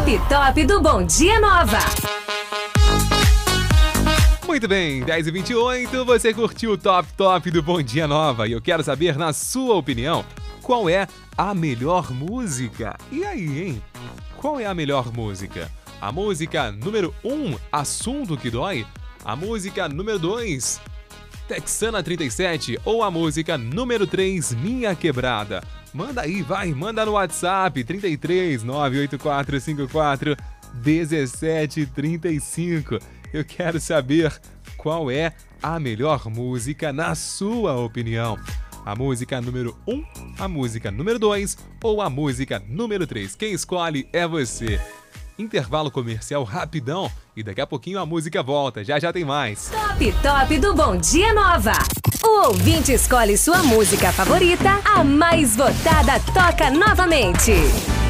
Top do Bom Dia Nova. Muito bem, 10h28, você curtiu o Top do Bom Dia Nova e eu quero saber, na sua opinião, qual é a melhor música? E aí, hein? Qual é a melhor música? A música número 1, Assunto que Dói? A música número 2, Texana 37? Ou a música número 3, Minha Quebrada? Manda aí, vai, manda no WhatsApp, 33 98454 1735. Eu quero saber qual é a melhor música na sua opinião. A música número 1, a música número 2 ou a música número 3? Quem escolhe é você. Intervalo comercial rapidão e daqui a pouquinho a música volta. Já tem mais. Top do Bom Dia Nova. O ouvinte escolhe sua música favorita, a mais votada toca novamente.